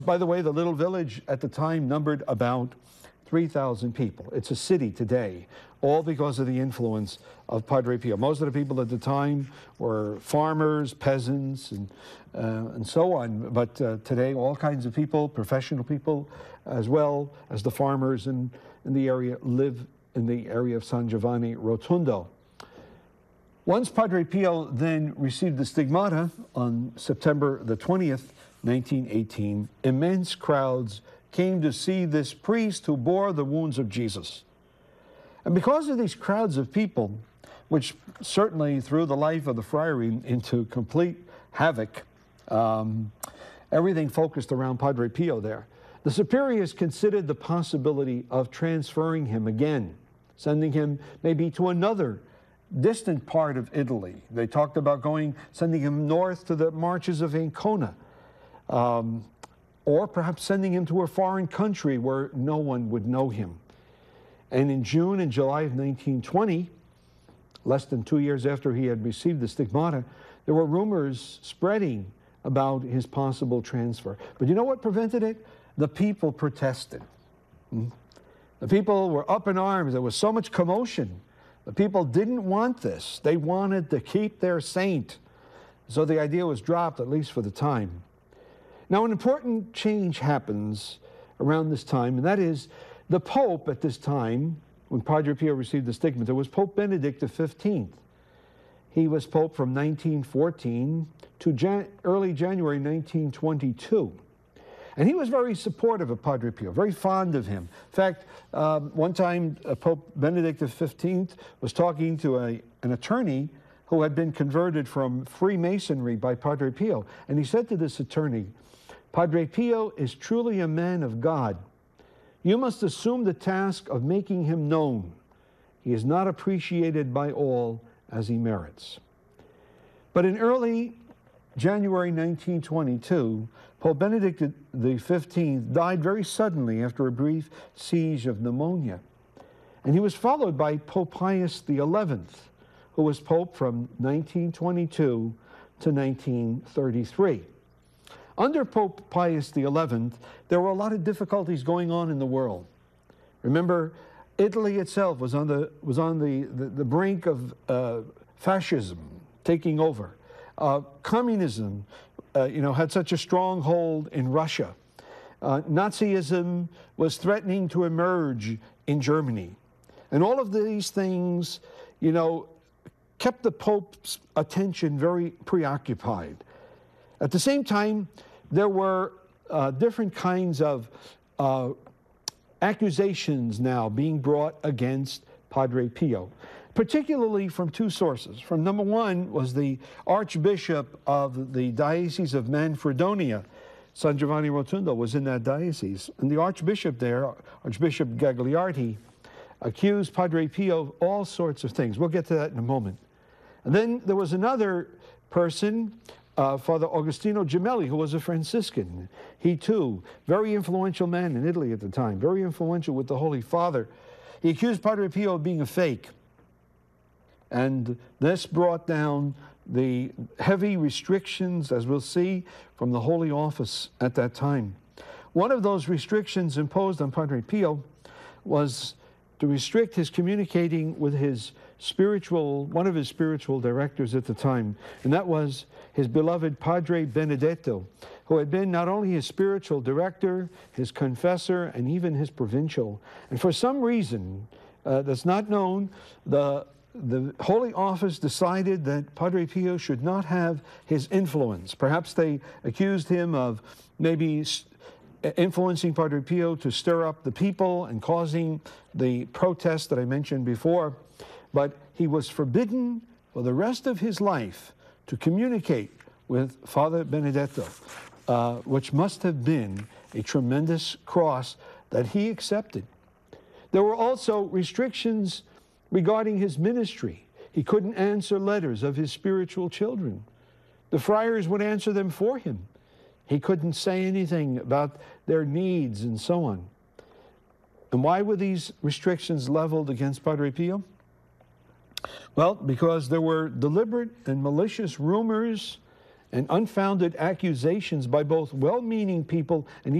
By the way, the little village at the time numbered about 3,000 people. It's a city today, all because of the influence of Padre Pio. Most of the people at the time were farmers, peasants, and so on. But today, all kinds of people, professional people, as well as the farmers in the area, live in the area of San Giovanni Rotondo. Once Padre Pio then received the stigmata on September the 20th, 1918, immense crowds came to see this priest who bore the wounds of Jesus. And because of these crowds of people, which certainly threw the life of the friary into complete havoc, everything focused around Padre Pio there, the superiors considered the possibility of transferring him again, sending him maybe to another distant part of Italy. They talked about sending him north to the marches of Ancona, or perhaps sending him to a foreign country where no one would know him. And in June and July of 1920, less than 2 years after he had received the stigmata, there were rumors spreading about his possible transfer. But you know what prevented it? The people protested. The people were up in arms. There was so much commotion. The people didn't want this. They wanted to keep their saint. So the idea was dropped, at least for the time. Now, an important change happens around this time, and that is the Pope at this time, when Padre Pio received the stigmata, was Pope Benedict XV. He was Pope from 1914 to early January 1922. And he was very supportive of Padre Pio, very fond of him. In fact, one time Pope Benedict XV was talking to an attorney who had been converted from Freemasonry by Padre Pio. And he said to this attorney, "Padre Pio is truly a man of God. You must assume the task of making him known. He is not appreciated by all as he merits." But in early January 1922, Pope Benedict XV died very suddenly after a brief siege of pneumonia. And he was followed by Pope Pius XI, who was Pope from 1922 to 1933. Under Pope Pius XI, there were a lot of difficulties going on in the world. Remember, Italy itself was on the brink of fascism taking over. Communism, had such a strong hold in Russia. Nazism was threatening to emerge in Germany. And all of these things, kept the Pope's attention very preoccupied. At the same time, there were different kinds of accusations now being brought against Padre Pio, particularly from two sources. From number one was the Archbishop of the Diocese of Manfredonia. San Giovanni Rotondo was in that diocese. And the Archbishop there, Archbishop Gagliardi, accused Padre Pio of all sorts of things. We'll get to that in a moment. And then there was another person, Father Agostino Gemelli, who was a Franciscan. He too, very influential man in Italy at the time, very influential with the Holy Father. He accused Padre Pio of being a fake. And this brought down the heavy restrictions, as we'll see, from the Holy Office at that time. One of those restrictions imposed on Padre Pio was to restrict his communicating with one of his spiritual directors at the time, and that was his beloved Padre Benedetto, who had been not only his spiritual director, his confessor, and even his provincial. And for some reason that's not known, the Holy Office decided that Padre Pio should not have his influence. Perhaps they accused him of maybe influencing Padre Pio to stir up the people and causing the protests that I mentioned before. But he was forbidden for the rest of his life to communicate with Father Benedetto, which must have been a tremendous cross that he accepted. There were also restrictions regarding his ministry. He couldn't answer letters of his spiritual children. The friars would answer them for him. He couldn't say anything about their needs and so on. And why were these restrictions leveled against Padre Pio? Well, because there were deliberate and malicious rumors and unfounded accusations by both well-meaning people and